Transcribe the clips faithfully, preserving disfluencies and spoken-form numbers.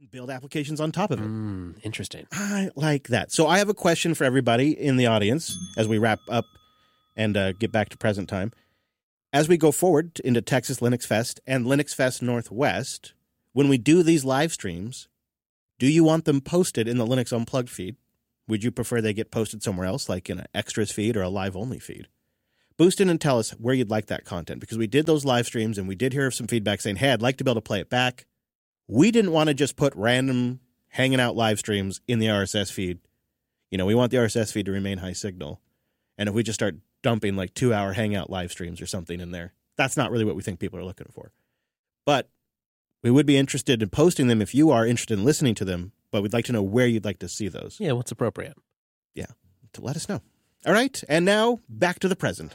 build applications on top of it. Mm, interesting. I like that. So I have a question for everybody in the audience as we wrap up and uh, get back to present time. As we go forward into Texas Linux Fest and Linux Fest Northwest, when we do these live streams, do you want them posted in the Linux Unplugged feed? Would you prefer they get posted somewhere else, like in an extras feed or a live-only feed? Boost in and tell us where you'd like that content, because we did those live streams and we did hear some feedback saying, hey, I'd like to be able to play it back. We didn't want to just put random hanging out live streams in the R S S feed. You know, we want the R S S feed to remain high signal. And if we just start dumping like two-hour hangout live streams or something in there, that's not really what we think people are looking for. But we would be interested in posting them if you are interested in listening to them, but we'd like to know where you'd like to see those. Yeah, what's appropriate. Yeah, to let us know. All right, and now back to the present.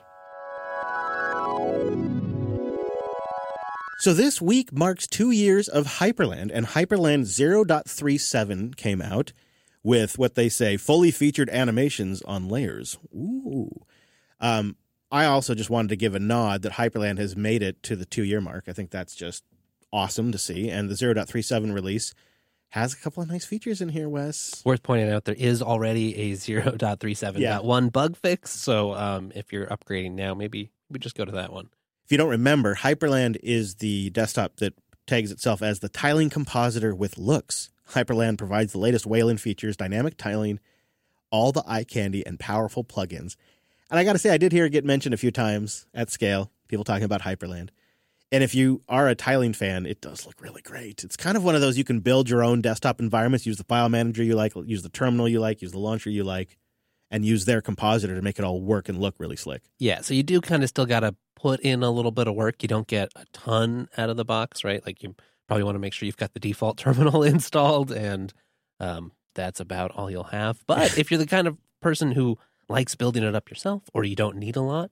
So this week marks two years of Hyperland, and Hyperland zero point three seven came out with what they say fully featured animations on layers. Ooh. Um, I also just wanted to give a nod that Hyperland has made it to the two-year mark. I think that's just awesome to see, and the zero point three seven release has a couple of nice features in here, Wes. Worth pointing out, there is already a zero point three seven point one yeah. bug fix, so um, if you're upgrading now, maybe we just go to that one. If you don't remember, Hyperland is the desktop that tags itself as the tiling compositor with looks. Hyperland provides the latest Wayland features, dynamic tiling, all the eye candy, and powerful plugins. And I got to say, I did hear it get mentioned a few times at Scale, people talking about Hyperland. And if you are a tiling fan, it does look really great. It's kind of one of those you can build your own desktop environments, use the file manager you like, use the terminal you like, use the launcher you like, and use their compositor to make it all work and look really slick. Yeah, so you do kind of still got to put in a little bit of work. You don't get a ton out of the box, right? Like you probably want to make sure you've got the default terminal installed, and um, that's about all you'll have. But if you're the kind of person who likes building it up yourself, or you don't need a lot,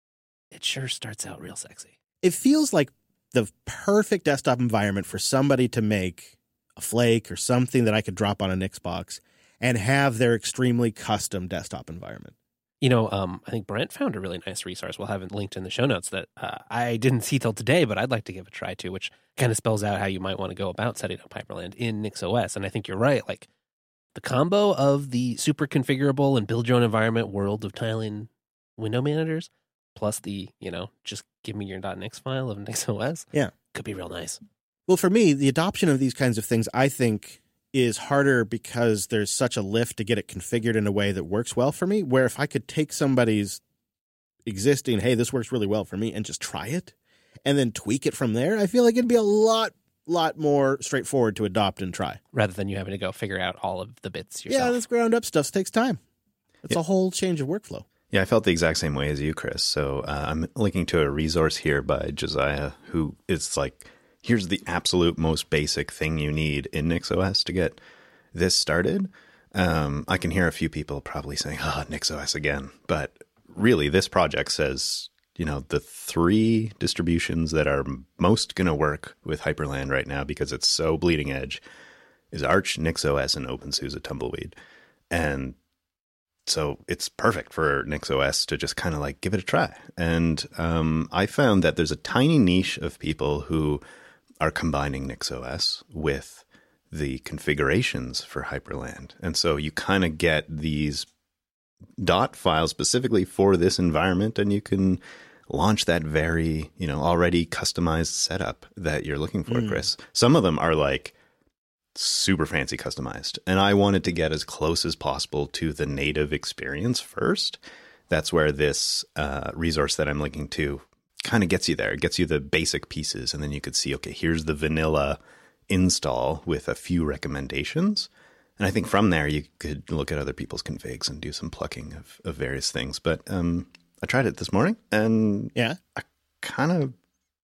it sure starts out real sexy. It feels like the perfect desktop environment for somebody to make a Flake or something that I could drop on an Xbox and have their extremely custom desktop environment. You know, um, I think Brent found a really nice resource. We'll have it linked in the show notes that uh, I didn't see till today, but I'd like to give a try to, which kind of spells out how you might want to go about setting up Hyperland in NixOS. And I think you're right. Like the combo of the super configurable and build your own environment world of tiling window managers, plus the, you know, just give me your .nix file of NixOS, yeah, could be real nice. Well, for me, the adoption of these kinds of things, I think, is harder because there's such a lift to get it configured in a way that works well for me, where if I could take somebody's existing, hey, this works really well for me, and just try it, and then tweak it from there, I feel like it'd be a lot, lot more straightforward to adopt and try. Rather than you having to go figure out all of the bits yourself. Yeah, this ground up stuff takes time. It's yeah. a whole change of workflow. Yeah, I felt the exact same way as you, Chris. So uh, I'm linking to a resource here by Josiah, who is like, here's the absolute most basic thing you need in NixOS to get this started. Um, I can hear a few people probably saying, oh, NixOS again. But really, this project says, you know, the three distributions that are most going to work with Hyperland right now, because it's so bleeding edge, is Arch, NixOS, and OpenSUSE Tumbleweed. And so it's perfect for NixOS to just kind of like give it a try. And um, I found that there's a tiny niche of people who are combining NixOS with the configurations for Hyperland. And so you kind of get these dot files specifically for this environment, and you can launch that very, you know, already customized setup that you're looking for, mm. Chris. Some of them are like super fancy customized, and I wanted to get as close as possible to the native experience first. That's where this uh, resource that I'm linking to kind of gets you there. It gets you the basic pieces, and then you could see, okay, here's the vanilla install with a few recommendations. And I think from there, you could look at other people's configs and do some plucking of, of various things. But um, I tried it this morning, and yeah, I kind of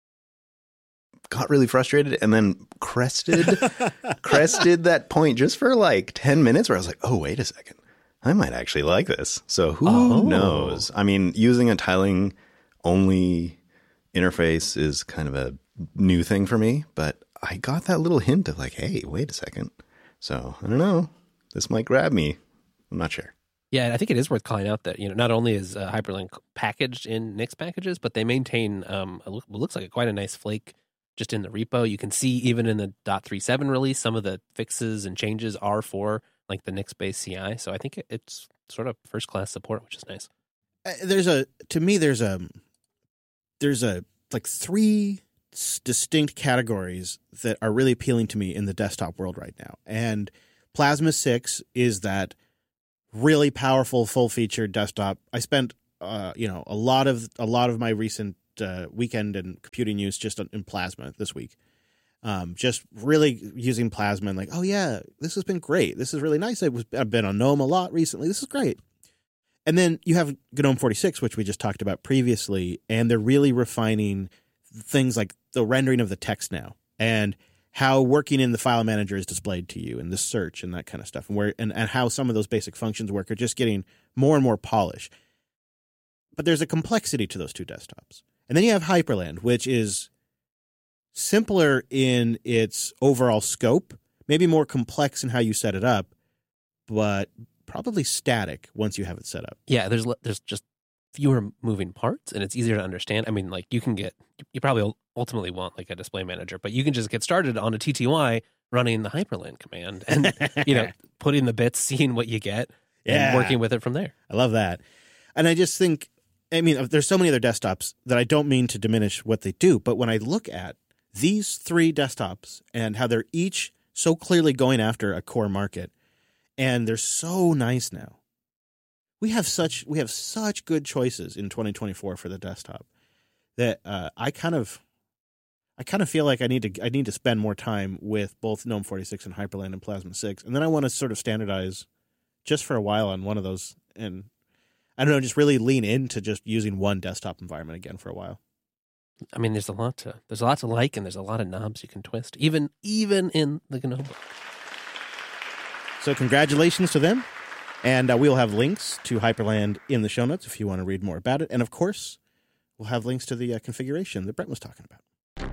got really frustrated and then crested, crested that point just for like ten minutes where I was like, oh, wait a second. I might actually like this. So who oh. knows? I mean, using a tiling only interface is kind of a new thing for me, but I got that little hint of like, hey, wait a second. So I don't know. This might grab me. I'm not sure. Yeah, I think it is worth calling out that, you know, not only is uh, Hyperland packaged in Nix packages, but they maintain um, what looks like a, quite a nice Flake just in the repo. You can see even in the point three seven release, some of the fixes and changes are for like the Nix-based C I. So I think it's sort of first-class support, which is nice. Uh, there's a to me there's a there's a like three distinct categories that are really appealing to me in the desktop world right now. And Plasma six is that really powerful, full-featured desktop. I spent uh, you know a lot of a lot of my recent uh, weekend and computing use just in Plasma this week. Um, just really using Plasma and like, oh yeah, this has been great. This is really nice. I was, I've been on GNOME a lot recently. This is great. And then you have GNOME forty-six, which we just talked about previously, and they're really refining things like the rendering of the text now and how working in the file manager is displayed to you and the search and that kind of stuff, and where and, and how some of those basic functions work are just getting more and more polish. But there's a complexity to those two desktops. And then you have Hyperland, which is simpler in its overall scope, maybe more complex in how you set it up, but probably static once you have it set up. Yeah, there's there's just fewer moving parts, and it's easier to understand. I mean, like you can get, you probably ultimately want like a display manager, but you can just get started on a T T Y running the Hyperland command and, you know, putting the bits, seeing what you get, Yeah. and working with it from there. I love that. And I just think, I mean, there's so many other desktops that I don't mean to diminish what they do, but when I look at these three desktops and how they're each so clearly going after a core market, and they're so nice now. We have such we have such good choices in twenty twenty-four for the desktop that uh, I kind of I kind of feel like I need to I need to spend more time with both GNOME forty-six and Hyperland and Plasma six, and then I want to sort of standardize just for a while on one of those, and I don't know, just really lean into just using one desktop environment again for a while. I mean, there's a lot to there's a lot to like, and there's a lot of knobs you can twist, even even in the GNOME book. So congratulations to them, and uh, we'll have links to Hyperland in the show notes if you want to read more about it, and of course, we'll have links to the uh, configuration that Brent was talking about.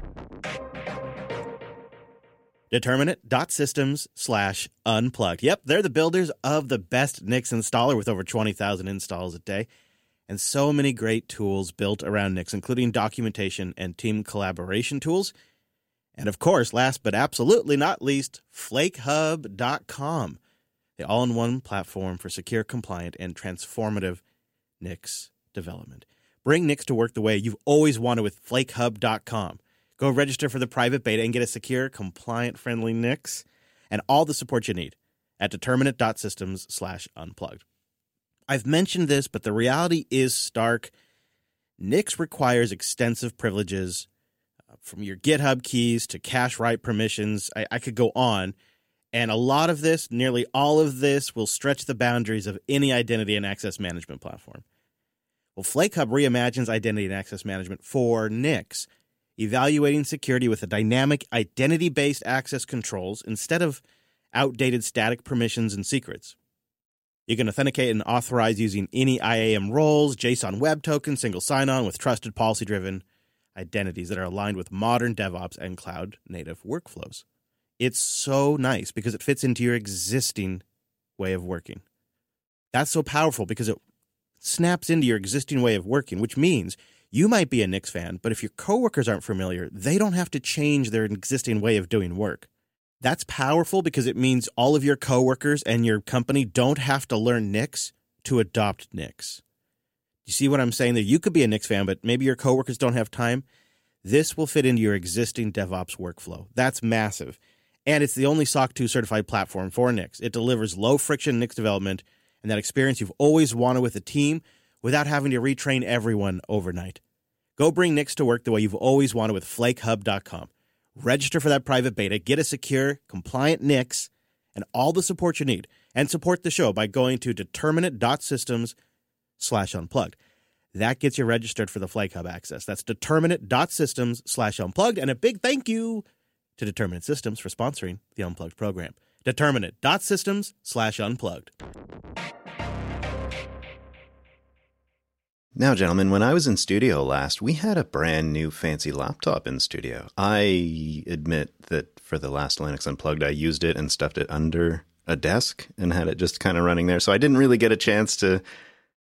Determinate.systems slash unplugged. Yep, they're the builders of the best Nix installer with over twenty thousand installs a day. And so many great tools built around Nix, including documentation and team collaboration tools. And of course, last but absolutely not least, flake hub dot com, the all-in-one platform for secure, compliant, and transformative Nix development. Bring Nix to work the way you've always wanted with flake hub dot com. Go register for the private beta and get a secure, compliant, friendly Nix and all the support you need at determinate.systems slash unplugged. I've mentioned this, but the reality is stark. Nix requires extensive privileges, uh, from your GitHub keys to cache write permissions. I, I could go on. And a lot of this, nearly all of this, will stretch the boundaries of any identity and access management platform. Well, FlakeHub reimagines identity and access management for Nix, evaluating security with a dynamic identity-based access controls instead of outdated static permissions and secrets. You can authenticate and authorize using any I A M roles, JSON Web Token, single sign-on with trusted policy-driven identities that are aligned with modern DevOps and cloud-native workflows. It's so nice because it fits into your existing way of working. That's so powerful because it snaps into your existing way of working, which means you might be a Nix fan, but if your coworkers aren't familiar, they don't have to change their existing way of doing work. That's powerful because it means all of your coworkers and your company don't have to learn Nix to adopt Nix. You see what I'm saying there? You could be a Nix fan, but maybe your coworkers don't have time. This will fit into your existing DevOps workflow. That's massive. And it's the only S O C two certified platform for Nix. It delivers low-friction Nix development and that experience you've always wanted with a team without having to retrain everyone overnight. Go bring Nix to work the way you've always wanted with flake hub dot com. Register for that private beta, get a secure, compliant Nix, and all the support you need, and support the show by going to determinate.systems slash unplugged. That gets you registered for the FlakeHub access. That's determinate.systems slash unplugged, and a big thank you to Determinate Systems for sponsoring the Unplugged program. Determinate.systems slash unplugged. Now, gentlemen, when I was in studio last, we had a brand new fancy laptop in studio. I admit that for the last Linux Unplugged, I used it and stuffed it under a desk and had it just kind of running there. So I didn't really get a chance to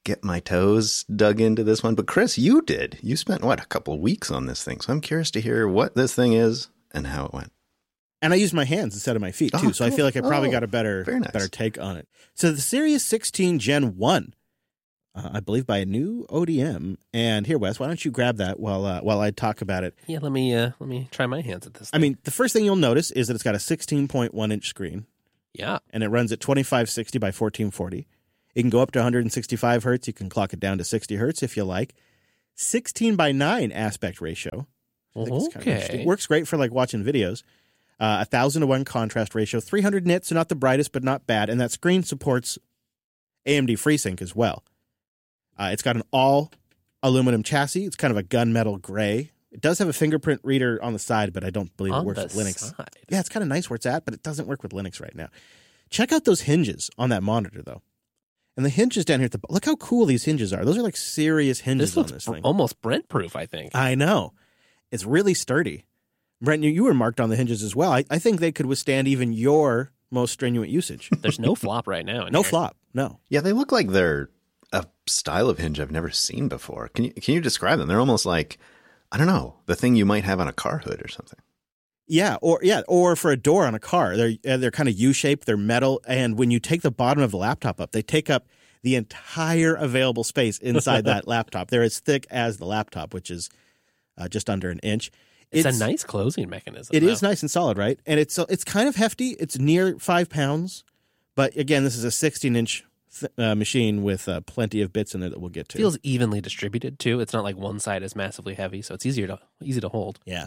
get my toes dug into this one. But Chris, you did. You spent, what, a couple of weeks on this thing. So I'm curious to hear what this thing is and how it went. And I used my hands instead of my feet, too. Oh, so I cool. feel like I probably Oh, got a better very nice. better take on it. So the Sirius sixteen Gen one, uh, I believe by a new O D M. And here, Wes, why don't you grab that while uh, while I talk about it? Yeah, let me uh, let me try my hands at this. I mean, the first thing you'll notice is that it's got a sixteen point one inch screen. Yeah. And it runs at twenty-five sixty by fourteen forty. It can go up to one hundred sixty-five hertz. You can clock it down to sixty hertz if you like. sixteen by nine aspect ratio. I think it's kind of interesting. Okay. Works great for like watching videos. Uh, one thousand to one contrast ratio. three hundred nits, so not the brightest, but not bad. And that screen supports A M D FreeSync as well. Uh, it's got an all aluminum chassis. It's kind of a gunmetal gray. It does have a fingerprint reader on the side, but I don't believe On it works the with Linux. side. Yeah, it's kind of nice where it's at, but it doesn't work with Linux right now. Check out those hinges on that monitor, though. And the hinges down here at the look how cool these hinges are. Those are like serious hinges This looks on this thing. almost Brent proof, I think. I know. It's really sturdy. Brent, you, you were marked on the hinges as well. I, I think they could withstand even your most strenuous usage. There's no flop right now. in No here. flop. No. Yeah, they look like they're a style of hinge I've never seen before. Can you can you describe them? They're almost like, I don't know, the thing you might have on a car hood or something. Yeah, or yeah, or for a door on a car. They're uh, they're kind of U-shaped, they're metal, and when you take the bottom of the laptop up, they take up the entire available space inside that laptop. They're as thick as the laptop, which is uh, just under an inch. It's, a nice closing mechanism. It though. is nice and solid, right? And it's it's kind of hefty. It's near five pounds, but again, this is a sixteen inch th- uh, machine with uh, plenty of bits in it that we'll get to. Feels evenly distributed too. It's not like one side is massively heavy, so it's easier to easy to hold. Yeah,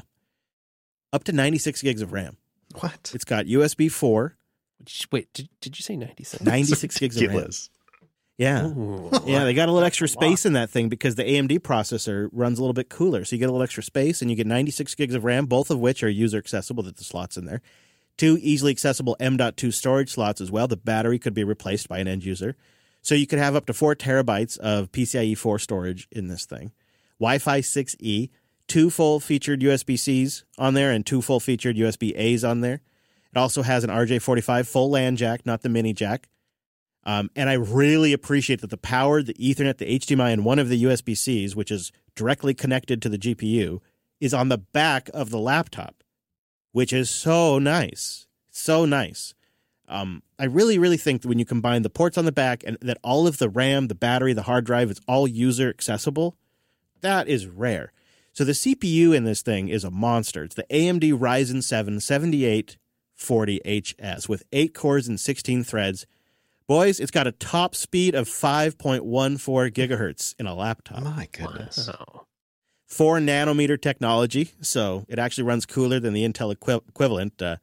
up to ninety-six gigs of RAM. What? It's got U S B four, Wait, did, did you say ninety-six? ninety-six gigs of RAM. Ridiculous. Yeah. Ooh. Yeah, they got a little extra space in that thing because the A M D processor runs a little bit cooler. So you get a little extra space and you get ninety-six gigs of RAM, both of which are user accessible with the slots in there. Two easily accessible M dot two storage slots as well. The battery could be replaced by an end user. So you could have up to four terabytes of PCIe four storage in this thing. Wi-Fi six E, two full featured U S B Cs on there and two full featured U S B A's on there. It also has an R J forty-five full LAN jack, not the mini jack. Um, and I really appreciate that the power, the Ethernet, the H D M I, and one of the U S B Cs, which is directly connected to the G P U, is on the back of the laptop, which is so nice. So nice. Um, I really, really think that when you combine the ports on the back and that all of the RAM, the battery, the hard drive is all user accessible, that is rare. So the C P U in this thing is a monster. It's the A M D Ryzen seven seventy-eight forty H S with eight cores and sixteen threads. Boys, it's got a top speed of five point one four gigahertz in a laptop. My goodness. Wow. Four nanometer technology, so it actually runs cooler than the Intel equi- equivalent. Uh,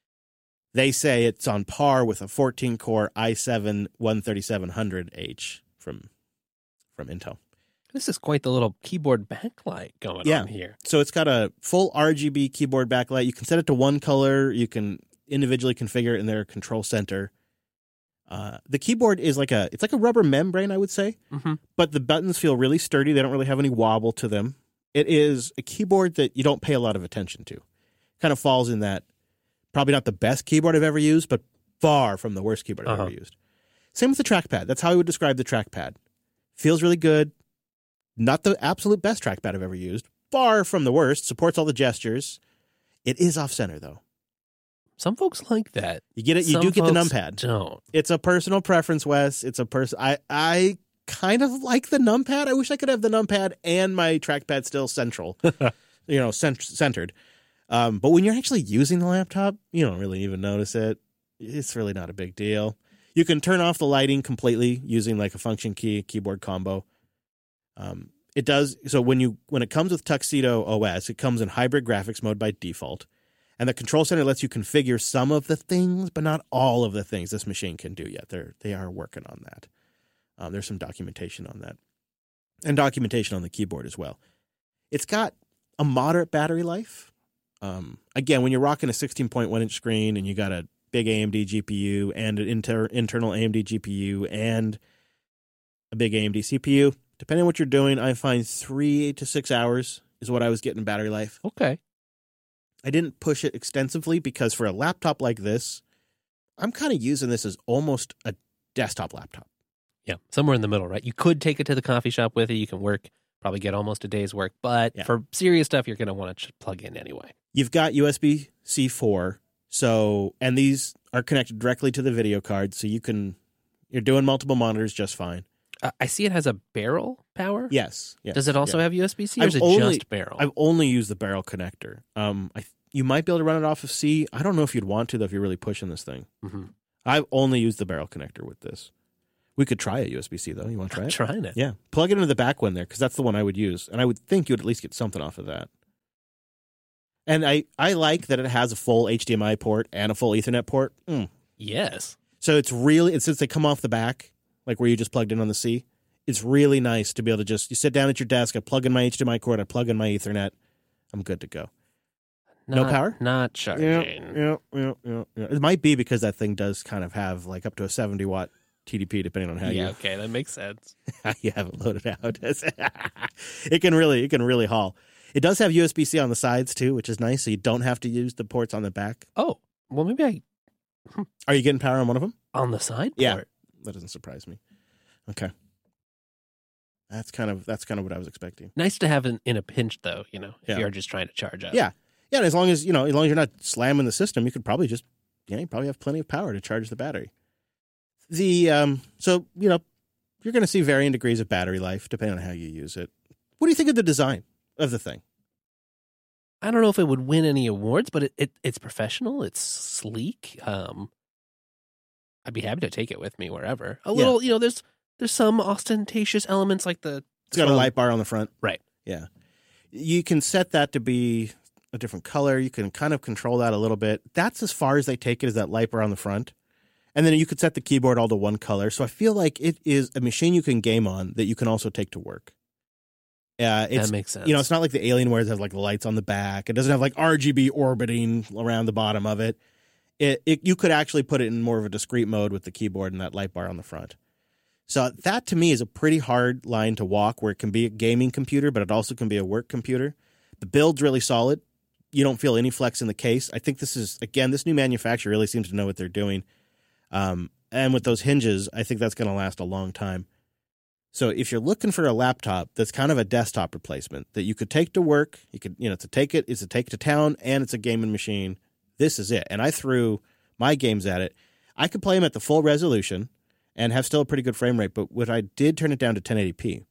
they say it's on par with a fourteen core i seven thirty-seven hundred H from from Intel. This is quite the little keyboard backlight going Yeah. on here. So it's got a full R G B keyboard backlight. You can set it to one color. You can individually configure it in their control center. Uh, the keyboard is like a it's like a rubber membrane, I would say, Mm-hmm. but the buttons feel really sturdy. They don't really have any wobble to them. It is a keyboard that you don't pay a lot of attention to. Kind of falls in that probably not the best keyboard I've ever used, but far from the worst keyboard I've Uh-huh. ever used. Same with the trackpad. That's how I would describe the trackpad. Feels really good. Not the absolute best trackpad I've ever used. Far from the worst. Supports all the gestures. It is off center though. Some folks like that. You get it. You Some do get the folks numpad. Don't. It's a personal preference, Wes. It's a person. I I kind of like the numpad. I wish I could have the numpad and my trackpad still central, you know, cent- centered. Um, but when you're actually using the laptop, you don't really even notice it. It's really not a big deal. You can turn off the lighting completely using like a function key keyboard combo. Um, it does so when you when it comes with Tuxedo O S, it comes in hybrid graphics mode by default. And the control center lets you configure some of the things, but not all of the things this machine can do yet. They're, they are working on that. Um, there's some documentation on that. And documentation on the keyboard as well. It's got a moderate battery life. Um, again, when you're rocking a sixteen point one inch screen and you got a big A M D G P U and an inter- internal A M D G P U and a big A M D C P U, depending on what you're doing, I find three to six hours is what I was getting battery life. Okay. I didn't push it extensively because for a laptop like this, I'm kind of using this as almost a desktop laptop. Yeah, somewhere in the middle, right? You could take it to the coffee shop with you. You can work, probably get almost a day's work. But Yeah. for serious stuff, you're going to want to ch- plug in anyway. You've got U S B C four, so and these are connected directly to the video card, so you can you're doing multiple monitors just fine. Uh, I see it has a barrel power. Yes. yes Does it also yeah. have U S B C or I've is it only- just barrel? I've only used the barrel connector. Um, I you might be able to run it off of C. I don't know if you'd want to though if you're really pushing this thing. mm-hmm. I've only used the barrel connector with this. We could try a U S B C though. You want to try I'm it? trying it. Yeah, plug it into the back one there because that's the one I would use, and I would think you would at least get something off of that. And I, I like that it has a full H D M I port and a full Ethernet port. Mm. Yes. So it's really, it's since they come off the back, like where you just plugged in on the C, it's really nice to be able to just, you sit down at your desk, I plug in my H D M I cord, I plug in my Ethernet, I'm good to go. Not, No power? Not charging. Yeah, yeah, yeah, yeah. It might be because that thing does kind of have like up to a seventy watt T D P depending on how Yeah, you okay, that makes sense. how you have it loaded out. it can really, it can really haul. It does have U S B C on the sides too, which is nice. So you don't have to use the ports on the back. Oh, well, maybe I Are you getting power on one of them? on the side Yeah. port. That doesn't surprise me. Okay. That's kind of that's kind of what I was expecting. Nice to have in, in a pinch, though. You know, if Yeah. you're just trying to charge up. Yeah. Yeah, and as long as, you know, as long as you're not slamming the system, you could probably just, yeah, you probably have plenty of power to charge the battery. The, um, so, you know, you're going to see varying degrees of battery life depending on how you use it. What do you think of the design of the thing? I don't know if it would win any awards, but it, it it's professional. It's sleek. Um, I'd be happy to take it with me wherever. A Yeah. little, you know, there's there's some ostentatious elements like the. It's got a light bar on the front. Right. Yeah. You can set that to be a different color. You can kind of control that a little bit. That's as far as they take it, is that light bar on the front. And then you could set the keyboard all to one color. So I feel like it is a machine you can game on that you can also take to work. Uh, it's, That makes sense. You know, it's not like the Alienware that has like the lights on the back. It doesn't have like R G B orbiting around the bottom of it. It, it. You could actually put it in more of a discrete mode with the keyboard and that light bar on the front. So that to me is a pretty hard line to walk, where it can be a gaming computer, but it also can be a work computer. The build's really solid. You don't feel any flex in the case. I think this is, again, this new manufacturer really seems to know what they're doing. Um, and with those hinges, I think that's going to last a long time. So if you're looking for a laptop that's kind of a desktop replacement that you could take to work, you could, you know, to take it, it's a take to town, and it's a gaming machine, this is it. And I threw my games at it. I could play them at the full resolution and have still a pretty good frame rate, but when I did turn it down to ten eighty p,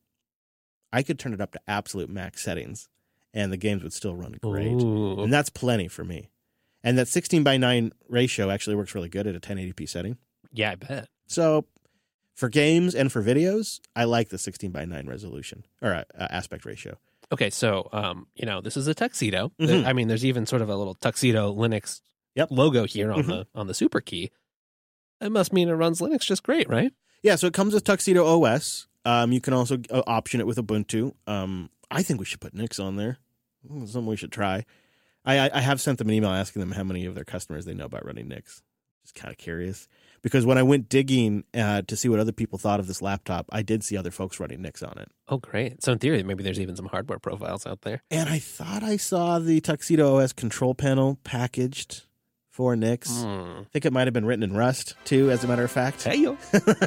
I could turn it up to absolute max settings, and the games would still run great. Ooh. And that's plenty for me. And that sixteen by nine ratio actually works really good at a ten eighty p setting. Yeah, I bet. So for games and for videos, I like the sixteen by nine resolution or uh, aspect ratio. Okay, so um, you know, this is a tuxedo. Mhm. There- I mean, there's even sort of a little tuxedo Linux Yep. logo here on Mhm. the on the super key. That must mean it runs Linux just great, right? Yeah, so it comes with Tuxedo O S. Um, you can also uh, option it with Ubuntu. Um, I think we should put Nix on there. Ooh, something we should try. I, I, I have sent them an email asking them how many of their customers they know about running Nix. Just kind of curious. Because when I went digging uh, to see what other people thought of this laptop, I did see other folks running Nix on it. Oh, great. So in theory, maybe there's even some hardware profiles out there. And I thought I saw the Tuxedo O S control panel packaged for Nix. Hmm. I think it might have been written in Rust, too, as a matter of fact. Hey, yo.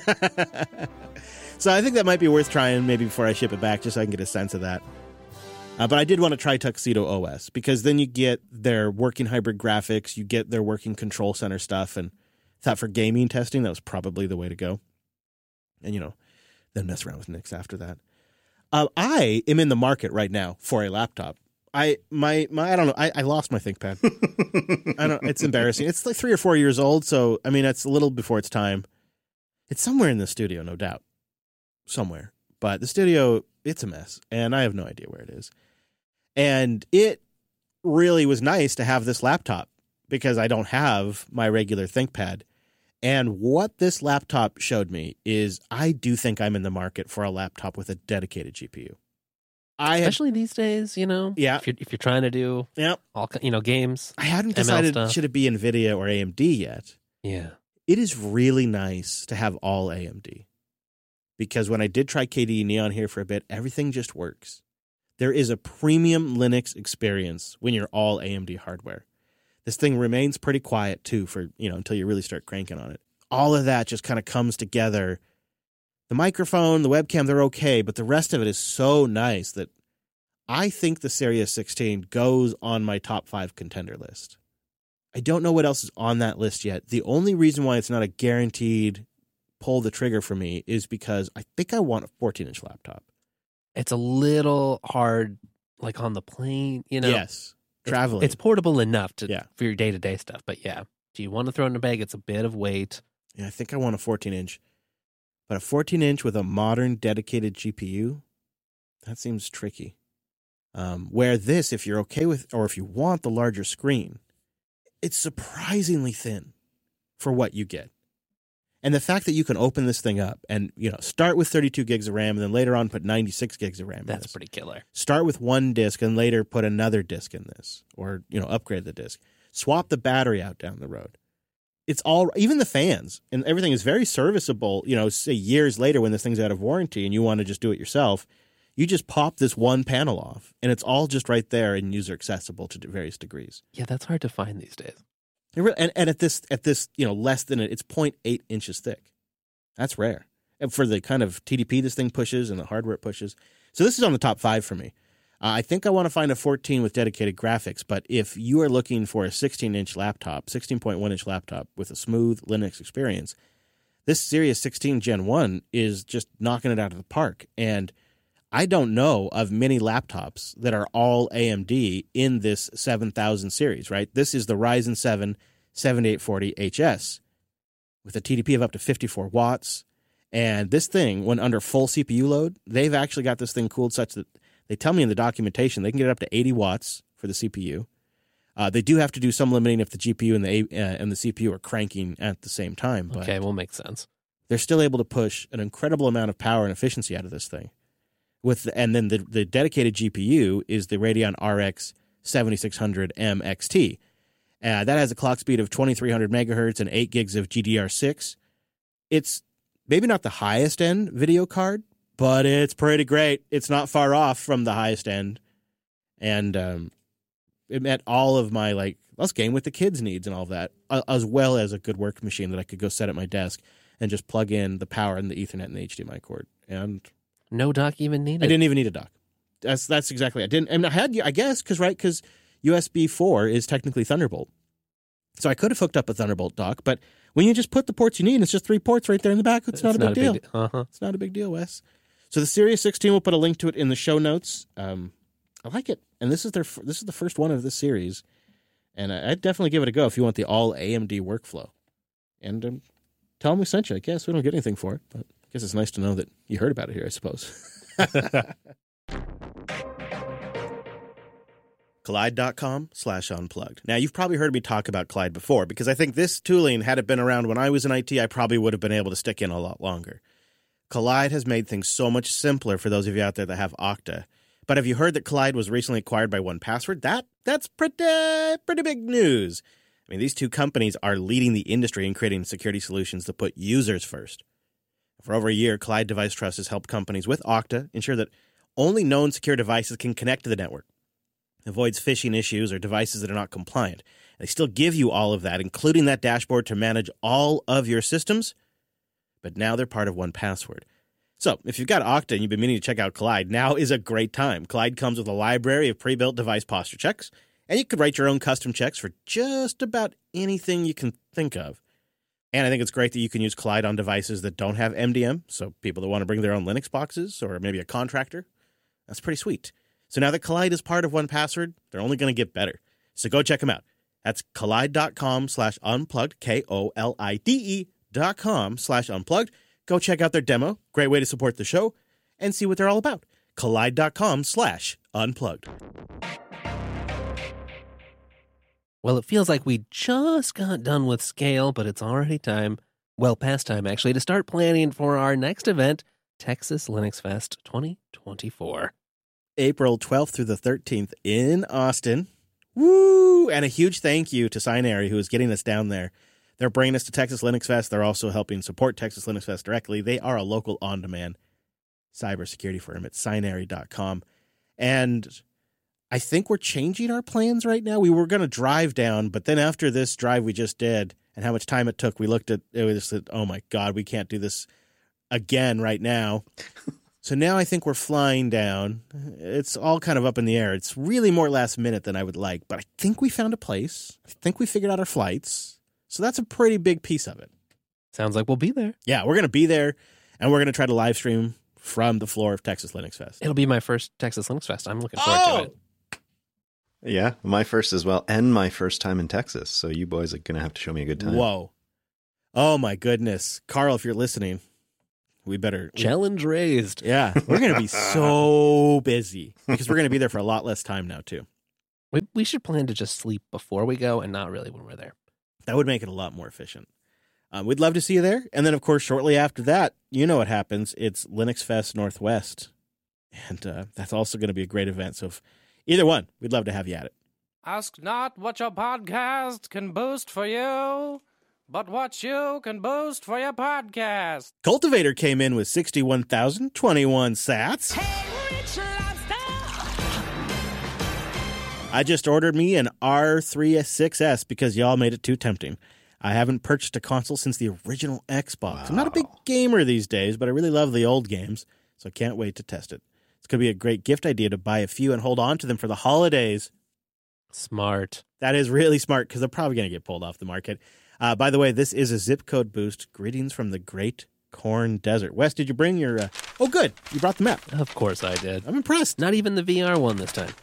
So I think that might be worth trying maybe before I ship it back, just so I can get a sense of that. Uh, but I did want to try Tuxedo O S, because then you get their working hybrid graphics, you get their working control center stuff, and thought for gaming testing, that was probably the way to go. And, you know, then mess around with Nix after that. Uh, I am in the market right now for a laptop. I my my I don't know. I, I lost my ThinkPad. I don't. It's embarrassing. It's like three or four years old, so I mean, it's a little before its time. It's somewhere in the studio, no doubt, somewhere. But the studio, it's a mess, and I have no idea where it is. And it really was nice to have this laptop, because I don't have my regular ThinkPad. And what this laptop showed me is I do think I'm in the market for a laptop with a dedicated G P U. I had, Especially these days, you know. Yeah. If you're, if you're trying to do yeah, all ki- you know games. I hadn't M L decided stuff. should it be NVIDIA or A M D yet. Yeah. It is really nice to have all A M D, because when I did try K D E Neon here for a bit, everything just works. There is a premium Linux experience when you're all A M D hardware. This thing remains pretty quiet too for, you know, until you really start cranking on it. All of that just kind of comes together. The microphone, the webcam, they're okay, but the rest of it is so nice that I think the Sirius sixteen goes on my top five contender list. I don't know what else is on that list yet. The only reason why it's not a guaranteed pull the trigger for me is because I think I want a fourteen-inch laptop. It's a little hard, like on the plane, you know? Yes, traveling. It's, it's portable enough to Yeah. for your day-to-day stuff, but yeah. Do you want to throw it in a bag? It's a bit of weight. Yeah, I think I want a fourteen-inch. But a fourteen-inch with a modern dedicated G P U, that seems tricky. Um, where this, if you're okay with, or if you want the larger screen, it's surprisingly thin for what you get. And the fact that you can open this thing up and, you know, start with thirty-two gigs of RAM and then later on put ninety-six gigs of RAM in That's this. pretty killer. Start with one disk and later put another disk in this, or, you know, upgrade the disk. Swap the battery out down the road. It's all, even the fans and everything is very serviceable, you know, say years later when this thing's out of warranty and you want to just do it yourself, you just pop this one panel off and it's all just right there and user accessible to various degrees. Yeah, that's hard to find these days. It really, and, and at this, at this, you know, less than, a, it's zero point eight inches thick. That's rare. And for the kind of T D P this thing pushes and the hardware it pushes. So this is on the top five for me. Uh, I think I want to find a fourteen with dedicated graphics, but if you are looking for a sixteen-inch laptop, sixteen point one inch laptop with a smooth Linux experience, this Sirius sixteen Gen one is just knocking it out of the park. And I don't know of many laptops that are all A M D in this seven thousand series, right? This is the Ryzen seven seventy-eight forty H S with a T D P of up to fifty-four watts. And this thing, when under full C P U load, they've actually got this thing cooled such that they tell me in the documentation they can get it up to eighty watts for the C P U. Uh, they do have to do some limiting if the G P U and the uh, and the C P U are cranking at the same time. But Okay, will make sense. they're still able to push an incredible amount of power and efficiency out of this thing. With the, and then the, the dedicated G P U is the Radeon R X seventy-six hundred M X T. Uh, that has a clock speed of twenty-three hundred megahertz and eight gigs of G D R six. It's maybe not the highest end video card, but it's pretty great. It's not far off from the highest end. And um, it met all of my, like, let's game with the kids' needs and all of that, as well as a good work machine that I could go set at my desk and just plug in the power and the Ethernet and the H D M I cord. And No dock even needed. I didn't even need a dock. That's that's exactly. I didn't. And I had, I guess, because right, because U S B four is technically Thunderbolt, so I could have hooked up a Thunderbolt dock. But when you just put the ports you need, it's just three ports right there in the back. It's, it's not a big not deal. Big, uh-huh. It's not a big deal, Wes. So the Sirius sixteen, we'll put a link to it in the show notes. Um, I like it, and this is their this is the first one of this series, and I, I'd definitely give it a go if you want the all A M D workflow. And um, tell them we sent you. I guess we don't get anything for it, but I guess it's nice to know that you heard about it here, I suppose. Kolide.com slash unplugged. Now, you've probably heard me talk about Kolide before, because I think this tooling, had it been around when I was in I T, I probably would have been able to stick in a lot longer. Kolide has made things so much simpler for those of you out there that have Okta. But have you heard that Kolide was recently acquired by one password? That That's pretty, pretty big news. I mean, these two companies are leading the industry in creating security solutions that put users first. For over a year, Kolide Device Trust has helped companies with Okta ensure that only known secure devices can connect to the network. It avoids phishing issues or devices that are not compliant. They still give you all of that, including that dashboard to manage all of your systems. But now they're part of one password. So if you've got Okta and you've been meaning to check out Kolide, now is a great time. Kolide comes with a library of pre-built device posture checks, and you could write your own custom checks for just about anything you can think of. And I think it's great that you can use Kolide on devices that don't have M D M, so people that want to bring their own Linux boxes or maybe a contractor. That's pretty sweet. So now that Kolide is part of one password, they're only going to get better. So go check them out. That's Kolide.com slash unplugged, K O L I D E dot com slash unplugged. Go check out their demo. Great way to support the show and see what they're all about. Kolide.com slash unplugged. Well, it feels like we just got done with Scale, but it's already time, well past time actually, to start planning for our next event, Texas Linux Fest twenty twenty-four. April twelfth through the thirteenth in Austin. Woo! And a huge thank you to Sinary, who is getting us down there. They're bringing us to Texas Linux Fest. They're also helping support Texas Linux Fest directly. They are a local on-demand cybersecurity firm at Sinary dot com. And I think we're changing our plans right now. We were going to drive down, but then after this drive we just did and how much time it took, we looked at it, we just said, oh my God, we can't do this again right now. So now I think we're flying down. It's all kind of up in the air. It's really more last minute than I would like, but I think we found a place. I think we figured out our flights. So that's a pretty big piece of it. Sounds like we'll be there. Yeah, we're going to be there, and we're going to try to live stream from the floor of Texas Linux Fest. It'll be my first Texas Linux Fest. I'm looking forward Oh! to it. Yeah, my first as well, and my first time in Texas. So you boys are going to have to show me a good time. Whoa. Oh, my goodness. Carl, if you're listening, we better... Challenge raised. Yeah, we're going to be so busy because we're going to be there for a lot less time now, too. We, we should plan to just sleep before we go and not really when we're there. That would make it a lot more efficient. Um, we'd love to see you there. And then, of course, shortly after that, you know what happens. It's Linux Fest Northwest. And uh, that's also going to be a great event. So if either one, we'd love to have you at it. Ask not what your podcast can boost for you, but what you can boost for your podcast. Cultivator came in with sixty-one thousand twenty-one sats. I just ordered me an R three six S because y'all made it too tempting. I haven't purchased a console since the original Xbox. Wow. I'm not a big gamer these days, but I really love the old games, so I can't wait to test it. It's going to be a great gift idea to buy a few and hold on to them for the holidays. Smart. That is really smart because they're probably going to get pulled off the market. Uh, by the way, this is a zip code boost. Greetings from the Great Corn Desert. Wes, did you bring your... Uh... Oh, good. You brought the map. Of course I did. I'm impressed. Not even the V R one this time.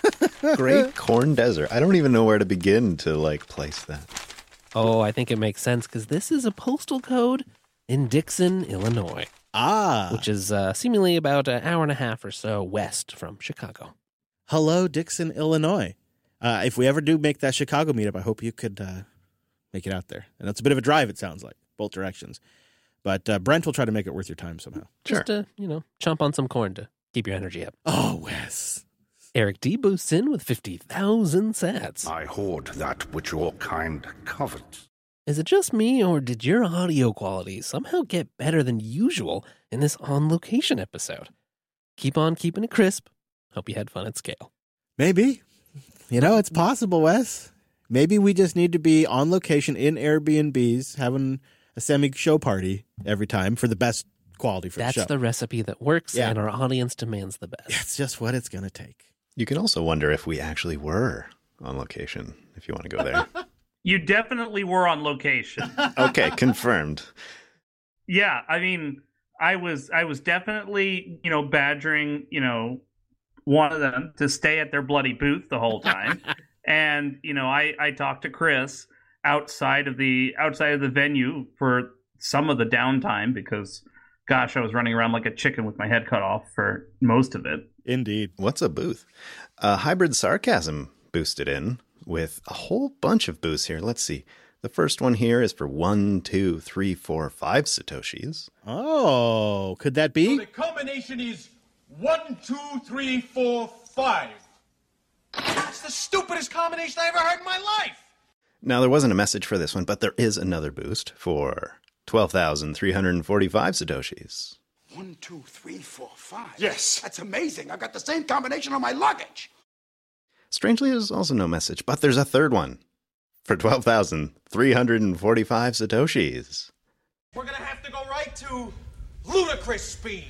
Great Corn Desert. I don't even know where to begin to, like, place that. Oh, I think it makes sense because this is a postal code in Dixon, Illinois. Ah. Which is uh, seemingly about an hour and a half or so west from Chicago. Hello, Dixon, Illinois. Uh, if we ever do make that Chicago meetup, I hope you could uh, make it out there. And it's a bit of a drive, it sounds like, both directions. But uh, Brent will try to make it worth your time somehow. Just to, you know, chomp on some corn to keep your energy up. Oh, Wes. Eric D boosts in with fifty thousand sats. I hoard that which your kind covet. Is it just me, or did your audio quality somehow get better than usual in this on-location episode? Keep on keeping it crisp. Hope you had fun at scale. Maybe. You know, it's possible, Wes. Maybe we just need to be on location in Airbnbs, having a semi-show party every time for the best quality for That's the show. That's the recipe that works, Yeah. and our audience demands the best. That's just what it's going to take. You can also wonder if we actually were on location, if you want to go there. You definitely were on location. Okay, confirmed. Yeah, I mean, I was I was definitely, you know, badgering, you know, one of them to stay at their bloody booth the whole time. And, you know, I, I talked to Chris outside of the outside of the venue for some of the downtime because, gosh, I was running around like a chicken with my head cut off for most of it. Indeed. What's a booth? Uh, Hybrid Sarcasm boosted in with a whole bunch of boosts here. Let's see. The first one here is for one, two, three, four, five Satoshis. Oh, could that be? So the combination is one, two, three, four, five. That's the stupidest combination I ever heard in my life. Now, there wasn't a message for this one, but there is another boost for twelve thousand three hundred forty-five Satoshis. One, two, three, four, five. Yes. That's amazing. I've got the same combination on my luggage. Strangely, there's also no message, but there's a third one for twelve thousand three hundred forty-five Satoshis. We're going to have to go right to ludicrous speed.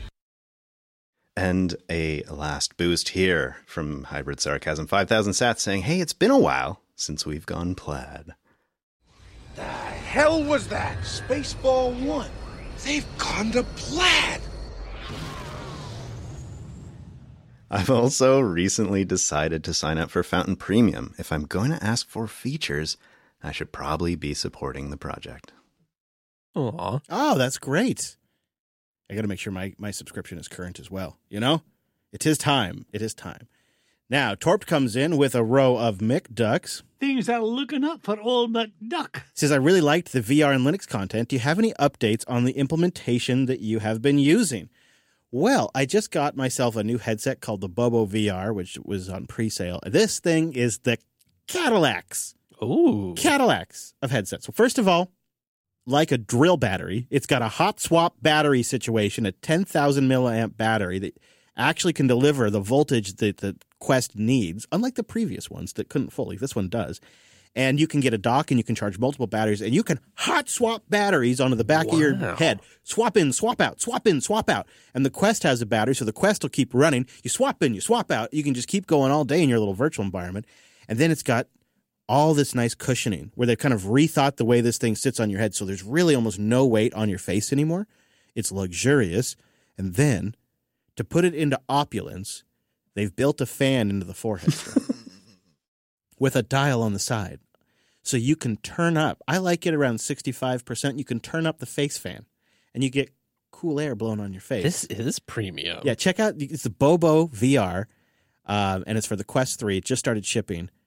And a last boost here from Hybrid Sarcasm, five thousand sats, saying, hey, it's been a while since we've gone plaid. The hell was that? Spaceball one. They've gone to plaid. I've also recently decided to sign up for Fountain Premium. If I'm going to ask for features, I should probably be supporting the project. Aw. Oh, that's great. I got to make sure my, my subscription is current as well. You know, it is time. It is time. Now, Torp comes in with a row of McDucks. Things are looking up for old McDuck. Says, I really liked the V R and Linux content. Do you have any updates on the implementation that you have been using? Well, I just got myself a new headset called the Bobo V R, which was on pre-sale. This thing is the Cadillacs. Ooh. Cadillacs of headsets. So first of all, like a drill battery, it's got a hot swap battery situation, a ten thousand milliamp battery that actually can deliver the voltage that the Quest needs, unlike the previous ones that couldn't fully. This one does. And you can get a dock and you can charge multiple batteries and you can hot swap batteries onto the back Wow. of your head. Swap in, swap out, swap in, swap out. And the Quest has a battery, so the Quest will keep running. You swap in, you swap out. You can just keep going all day in your little virtual environment. And then it's got all this nice cushioning where they've kind of rethought the way this thing sits on your head. So there's really almost no weight on your face anymore. It's luxurious. And then to put it into opulence, they've built a fan into the forehead strap with a dial on the side. So you can turn up. I like it around sixty-five percent. You can turn up the face fan and you get cool air blowing on your face. This is premium. Yeah, check out. It's the Bobo V R, um, and it's for the Quest three. It just started shipping.